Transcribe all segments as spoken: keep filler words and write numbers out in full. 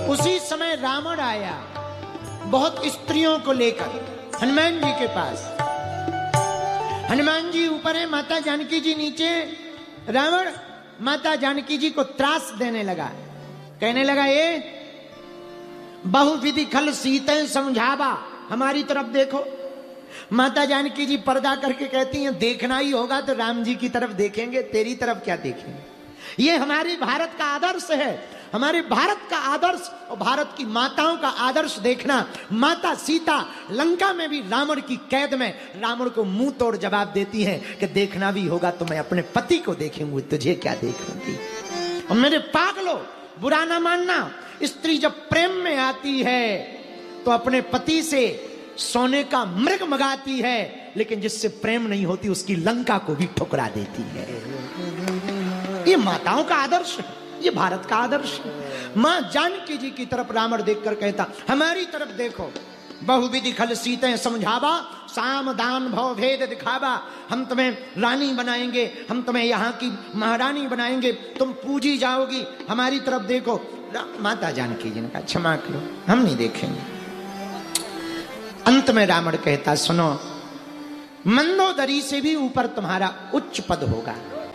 उसी समय रावण आया बहुत स्त्रियों को लेकर हनुमान जी के पास। हनुमान जी ऊपर है, माता जानकी जी नीचे। रावण माता जानकी जी को त्रास देने लगा, कहने लगा ये बहुविधि खल सीते समझावा, हमारी तरफ देखो। माता जानकी जी पर्दा करके कहती हैं देखना ही होगा तो राम जी की तरफ देखेंगे, तेरी तरफ क्या देखेंगे। ये हमारे भारत का आदर्श है, हमारे भारत का आदर्श और भारत की माताओं का आदर्श देखना। माता सीता लंका में भी रावण की कैद में रावण को मुंह तोड़ जवाब देती हैं कि देखना भी होगा तो मैं अपने पति को देखूंगी, तुझे क्या देखूंगी। और मेरे पागलो बुरा ना मानना, स्त्री जब प्रेम में आती है तो अपने पति से सोने का मृग मंगाती है, लेकिन जिससे प्रेम नहीं होती उसकी लंका को भी ठुकरा देती है। ये माताओं का आदर्श है, ये भारत का आदर्श है। मां जानकी जी की तरफ रावण देखकर कहता हमारी तरफ देखो, बहुविधि खल सीते समझावा, साम दान भव भेद दिखावा। हम तुम्हें रानी बनाएंगे, हम तुम्हें यहाँ की महारानी बनाएंगे, तुम पूजी जाओगी, हमारी तरफ देखो। माता जानकी जी ने कहा क्षमा करो, हम नहीं देखेंगे। अंत में रावण कहता सुनो, मंदोदरी से भी ऊपर तुम्हारा उच्च पद होगा।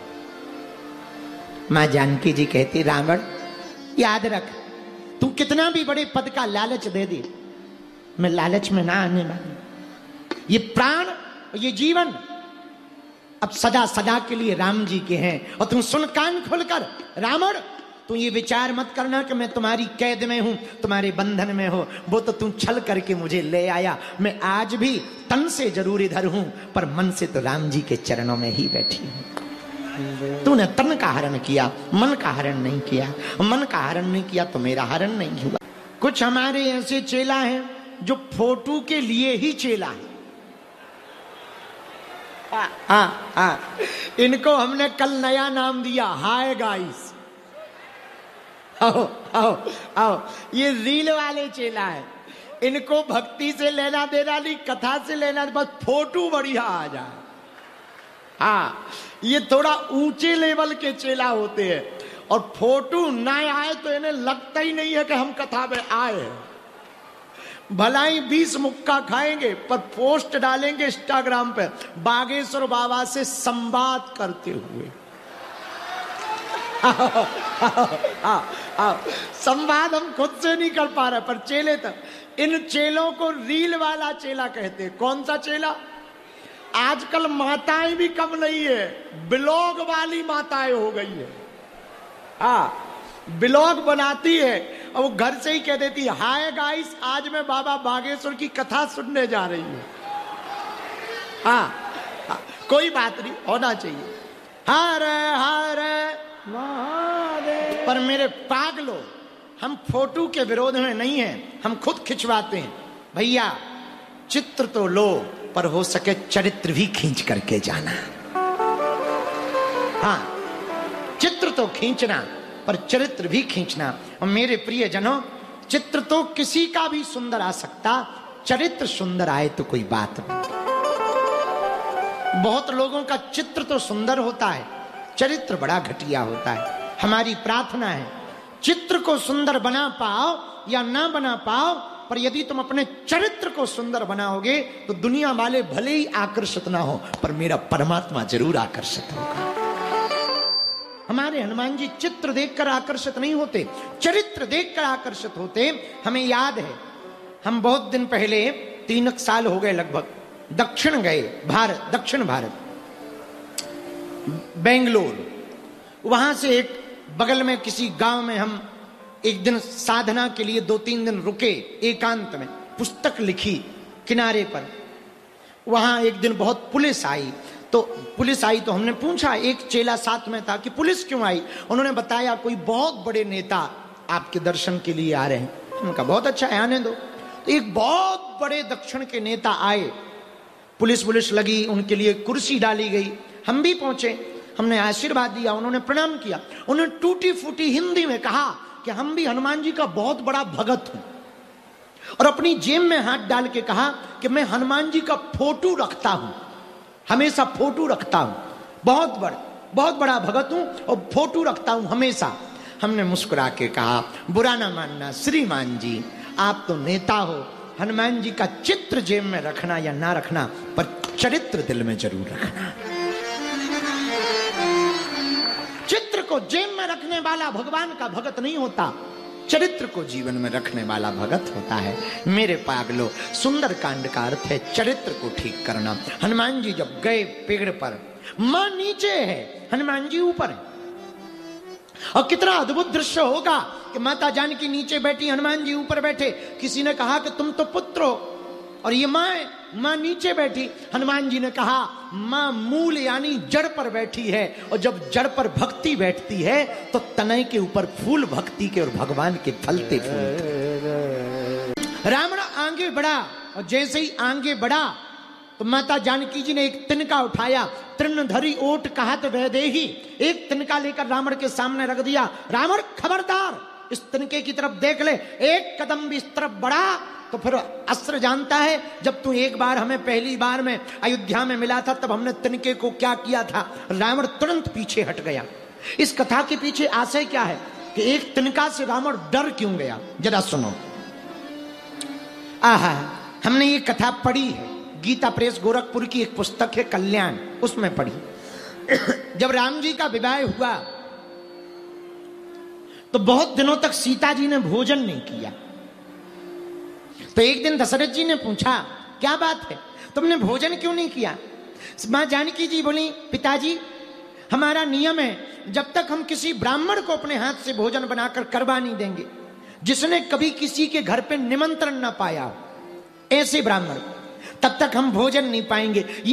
मां जानकी जी कहती रावण याद रख, तू कितना भी बड़े पद का लालच दे दे, मैं लालच में ना आने वाली। ये प्राण ये जीवन अब सदा सदा के लिए राम जी के हैं। और तुम सुन कान खोलकर रावण, तू ये विचार मत करना कि मैं तुम्हारी कैद में हूं, तुम्हारे बंधन में हो, वो तो तू छल करके मुझे ले आया। मैं आज भी तन से जरूर इधर हूं पर मन से तो राम जी के चरणों में ही बैठी हूं। तूने तन का हरण किया, मन का हरण नहीं किया। मन का हरण नहीं किया तो मेरा हरण नहीं हुआ। कुछ हमारे ऐसे चेला हैं जो फोटो के लिए ही चेला है। हाँ हाँ हाँ, इनको हमने कल नया नाम दिया, हाय गाइस। आओ आओ आओ, ये रील वाले चेला है, इनको भक्ति से लेना देना नहीं, कथा से लेना, बस फोटो बढ़िया आ जाए। हाँ, ये थोड़ा ऊंचे लेवल के चेला होते हैं और फोटो ना आए तो इन्हें लगता ही नहीं है कि हम कथा में आए हैं। भलाई बीस मुक्का खाएंगे पर पोस्ट डालेंगे इंस्टाग्राम पे, बागेश्वर बाबा से संवाद करते हुए। आओ, आओ, आओ, आओ। संवाद हम खुद से नहीं कर पा रहे पर चेले तक। इन चेलों को रील वाला चेला कहते हैं। कौन सा चेला? आजकल माताएं भी कम नहीं है, ब्लॉग वाली माताएं हो गई है। हाँ, ब्लॉग बनाती है और वो घर से ही कह देती है हाय गाइस, आज मैं बाबा बागेश्वर की कथा सुनने जा रही हूँ। हाँ, हाँ, कोई बात नहीं, होना चाहिए। हर हर महादेव। पर मेरे पागलो, हम फोटो के विरोध में नहीं हैं, हम खुद खिंचवाते हैं। भैया चित्र तो लो पर हो सके चरित्र भी खींच करके जाना। हाँ, चित्र तो खींचना पर चरित्र भी खींचना। और मेरे प्रिय जनों, चित्र तो किसी का भी सुंदर आ सकता, चरित्र सुंदर आए तो कोई बात नहीं। बहुत लोगों का चित्र तो सुंदर होता है, चरित्र बड़ा घटिया होता है। हमारी प्रार्थना है चित्र को सुंदर बना पाओ या ना बना पाओ, पर यदि तुम अपने चरित्र को सुंदर बनाओगे तो दुनिया वाले भले ही आकर्षित ना हो पर मेरा परमात्मा जरूर आकर्षित होगा। हमारे हनुमान जी चित्र देखकर आकर्षित नहीं होते, चरित्र देखकर आकर्षित होते। हमें याद है, हम बहुत दिन पहले, तीन साल हो गए लगभग, दक्षिण गए, भारत, दक्षिण भारत, बेंगलोर। वहां से एक बगल में किसी गांव में हम एक दिन साधना के लिए दो तीन दिन रुके, एकांत में पुस्तक लिखी किनारे पर। वहां एक दिन बहुत पुलिस आई, तो पुलिस आई तो हमने पूछा, एक चेला साथ में था, कि पुलिस क्यों आई? उन्होंने बताया कोई बहुत बड़े नेता आपके दर्शन के लिए आ रहे हैं। उनका बहुत अच्छा है, आने दो। तो एक बहुत बड़े दक्षिण के नेता आए, पुलिस पुलिस लगी, उनके लिए कुर्सी डाली गई। हम भी पहुंचे, हमने आशीर्वाद दिया, उन्होंने प्रणाम किया। उन्होंने टूटी फूटी हिंदी में कहा कि हम भी हनुमान जी का बहुत बड़ा भगत हूं, और अपनी जेब में हाथ डाल के कहा कि मैं हनुमान जी का फोटो रखता हूं, हमेशा फोटो रखता हूं, बहुत बड़ा बहुत बड़ा भगत हूं और फोटो रखता हूं हमेशा। हमने मुस्कुरा के कहा, बुरा ना मानना श्रीमान जी, आप तो नेता हो, हनुमान जी का चित्र जेब में रखना या ना रखना, पर चरित्र दिल में जरूर रखना। चित्र को जेब में रखने वाला भगवान का भगत नहीं होता, चरित्र को जीवन में रखने वाला भगत होता है। मेरे पागलो, सुंदर कांड का अर्थ है चरित्र को ठीक करना। हनुमान जी जब गए पेड़ पर, मां नीचे है, हनुमान जी ऊपर है, और कितना अद्भुत दृश्य होगा कि माता जानकी नीचे बैठी, हनुमान जी ऊपर बैठे। किसी ने कहा कि तुम तो पुत्र हो और ये मां है, मां नीचे बैठी। हनुमान जी ने कहा मां मूल यानी जड़ पर बैठी है, और जब जड़ पर भक्ति बैठती है तो तनय के ऊपर फूल भक्ति के और भगवान के फलते फूलते। रावण आगे बढ़ा, और जैसे ही आगे बढ़ा तो माता जानकी जी ने एक तिनका उठाया, तृण धरी ओट कहत वैदेही, एक तिनका लेकर रावण के सामने रख दिया। रावण खबरदार, इस तिनके की तरफ देख ले, एक कदम भी इस तरफ बढ़ा तो फिर अस्त्र जानता है। जब तू एक बार हमें पहली बार में अयोध्या में मिला था, तब हमने तिनके को क्या किया था। रावण तुरंत पीछे हट गया। इस कथा के पीछे आशय क्या है कि एक तिनका से रावण डर क्यों गया, जरा सुनो। आहा, हमने ये कथा पढ़ी है, गीता प्रेस गोरखपुर की एक पुस्तक है कल्याण, उसमें पढ़ी। जब राम जी का विवाह हुआ तो बहुत दिनों तक सीता जी ने भोजन नहीं किया। तो एक दिन दशरथ जी ने पूछा, क्या बात है, तुमने भोजन क्यों नहीं किया? मां जानकी जी बोली, पिताजी हमारा नियम है, जब तक हम किसी ब्राह्मण को अपने हाथ से भोजन बनाकर करवा नहीं देंगे, जिसने कभी किसी के घर पे निमंत्रण ना पाया, ऐसे ब्राह्मण, तब तक हम भोजन नहीं पाएंगे।